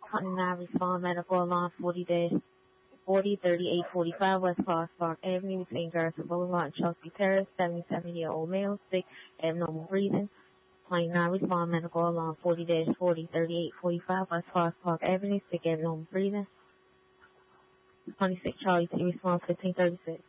29 respond medical alarm 40-3845 West Forest Park Avenue between Garrison Boulevard and Chelsea Terrace. 77-year-old male, sick, abnormal breathing. 29 respond medical alarm 40-3845 West Forest Park Avenue, sick, abnormal breathing. 26 Charlie T response 1536.